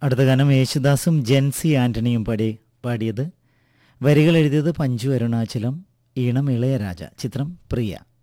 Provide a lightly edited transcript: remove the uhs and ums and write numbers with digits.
അടുത്ത ഗാനം യേശുദാസും ജെൻസി ആൻ്റണിയും പാടിയത്. വരികൾ എഴുതിയത് പഞ്ചു അരുണാചലം, ഈണം ഇളയരാജ. ചിത്രം പ്രിയ.